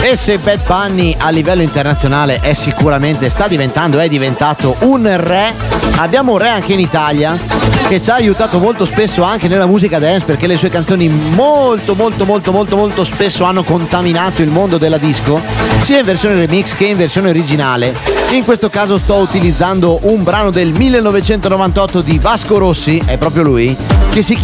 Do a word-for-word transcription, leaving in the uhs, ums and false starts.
E se Bad Bunny a livello internazionale è sicuramente, sta diventando, è diventato un re, abbiamo un re anche in Italia che ci ha aiutato molto spesso anche nella musica dance, perché le sue canzoni molto molto molto molto molto spesso hanno contaminato il mondo della disco, sia in versione remix che in versione originale. In questo caso sto utilizzando un brano del millenovecentonovantotto di Vasco Rossi, è proprio lui, che si chiama